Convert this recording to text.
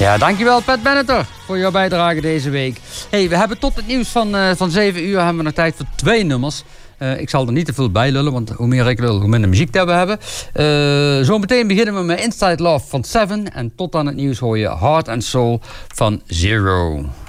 Ja, dankjewel Pat Benatar voor jouw bijdrage deze week. Hey, we hebben tot het nieuws van 7 uur hebben we nog tijd voor 2 nummers. Ik zal er niet te veel bij lullen, want hoe meer ik lul, hoe minder muziek we hebben. Zometeen beginnen we met Inside Love van Seven. En tot aan het nieuws hoor je Heart and Soul van Zero.